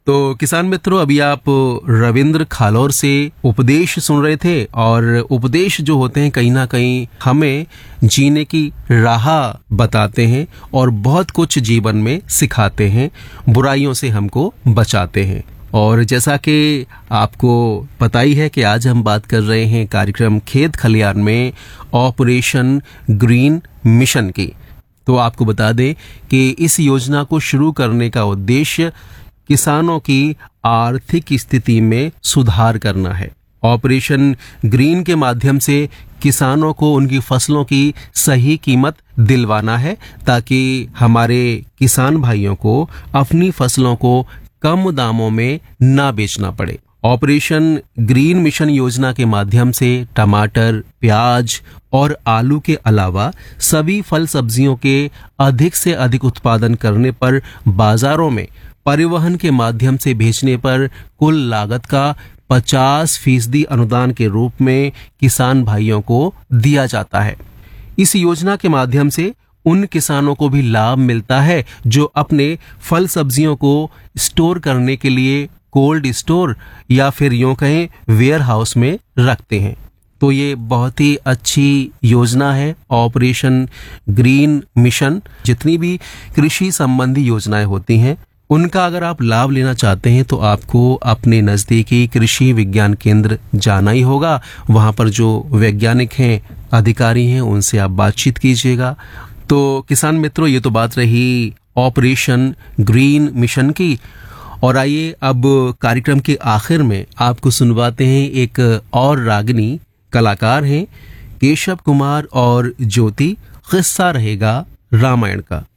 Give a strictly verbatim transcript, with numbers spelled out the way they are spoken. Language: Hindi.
तो किसान मित्रों, अभी आप रविंद्र खालौर से उपदेश सुन रहे थे और उपदेश जो होते हैं कहीं ना कहीं हमें जीने की राह बताते हैं और बहुत कुछ जीवन में सिखाते हैं, बुराइयों से हमको बचाते हैं। और जैसा कि आपको पता ही है कि आज हम बात कर रहे हैं कार्यक्रम खेत खलियान में ऑपरेशन ग्रीन मिशन की। तो आपको बता दें कि इस योजना को शुरू करने का उद्देश्य किसानों की आर्थिक स्थिति में सुधार करना है। ऑपरेशन ग्रीन के माध्यम से किसानों को उनकी फसलों की सही कीमत दिलवाना है ताकि हमारे किसान भाइयों को अपनी फसलों को कम दामों में ना बेचना पड़े। ऑपरेशन ग्रीन मिशन योजना के माध्यम से टमाटर, प्याज और आलू के अलावा सभी फल सब्जियों के अधिक से अधिक उत्पादन करने पर बाजारों में परिवहन के माध्यम से भेजने पर कुल लागत का पचास फीसदी अनुदान के रूप में किसान भाइयों को दिया जाता है। इस योजना के माध्यम से उन किसानों को भी लाभ मिलता है जो अपने फल सब्जियों को स्टोर करने के लिए कोल्ड स्टोर या फिर यूं कहें वेयर हाउस में रखते हैं। तो ये बहुत ही अच्छी योजना है ऑपरेशन ग्रीन मिशन। जितनी भी कृषि संबंधी योजनाएं होती हैं उनका अगर आप लाभ लेना चाहते हैं तो आपको अपने नज़दीकी कृषि विज्ञान केंद्र जाना ही होगा। वहाँ पर जो वैज्ञानिक हैं, अधिकारी हैं, उनसे आप बातचीत कीजिएगा। तो किसान मित्रों, ये तो बात रही ऑपरेशन ग्रीन मिशन की। और आइए अब कार्यक्रम के आखिर में आपको सुनवाते हैं एक और रागिनी कलाकार हैं केशव कुमार और ज्योति। किस्सा रहेगा रामायण का।